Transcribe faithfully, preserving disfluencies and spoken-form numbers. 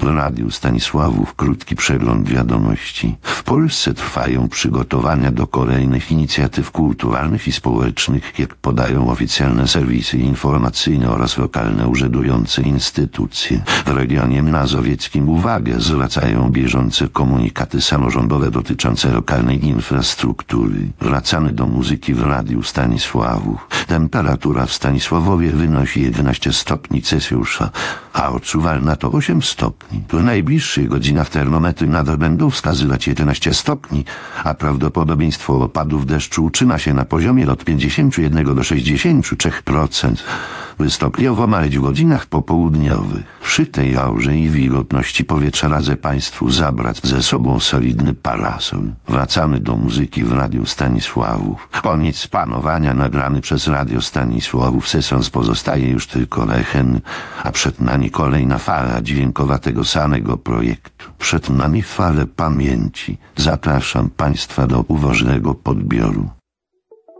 Radiu Stanisławów krótki przegląd wiadomości. W Polsce trwają przygotowania do kolejnych inicjatyw kulturalnych i społecznych, jak podają oficjalne serwisy informacyjne oraz lokalne urzędujące instytucje. W regionie mazowieckim uwagę zwracają bieżące komunikaty samorządowe dotyczące lokalnej infrastruktury. Wracamy do muzyki w Radiu Stanisławów. Temperatura w Stanisławowie wynosi jedenaście stopni Celsjusza, a odczuwalna to osiem stopni. W najbliższych godzinach termometry nadal będą wskazywać jedenaście stopni, a prawdopodobieństwo opadów deszczu utrzyma się na poziomie od pięćdziesięciu jednego do sześćdziesięciu trzech procent. Wystopniowo maleć w godzinach popołudniowych. Przy tej aurze i wilgotności powietrza radzę Państwu zabrać ze sobą solidny parasol. Wracamy do muzyki w Radiu Stanisławów. Koniec panowania nagrany przez Radio Stanisławów sesons pozostaje już tylko echem, a przed nami kolejna fala dźwiękowa tego samego projektu. Przed nami fale pamięci. Zapraszam Państwa do uważnego podbioru.